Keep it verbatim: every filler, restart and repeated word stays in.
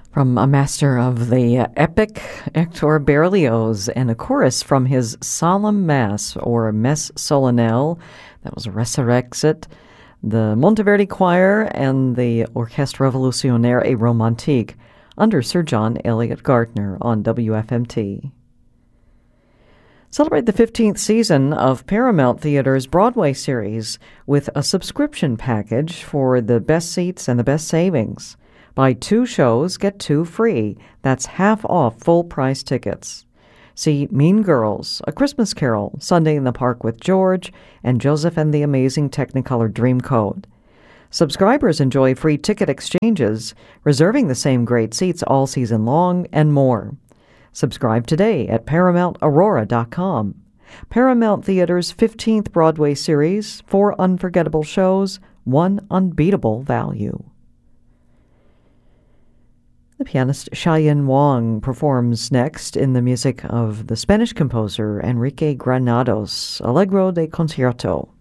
From a master of the epic, Hector Berlioz, and a chorus from his Solemn Mass, or Messe Solennelle, that was Resurrexit, the Monteverdi Choir, and the Orchestre Revolutionnaire et Romantique, under Sir John Eliot Gardner on W F M T. Celebrate the fifteenth season of Paramount Theater's Broadway series with a subscription package for the best seats and the best savings. Buy two shows, get two free. That's half off full-price tickets. See Mean Girls, A Christmas Carol, Sunday in the Park with George, and Joseph and the Amazing Technicolor Dreamcoat. Subscribers enjoy free ticket exchanges, reserving the same great seats all season long, and more. Subscribe today at paramount aurora dot com. Paramount Theater's fifteenth Broadway series, four unforgettable shows, one unbeatable value. The pianist Xiaoyan Wang performs next in the music of the Spanish composer Enrique Granados, Allegro de Concierto.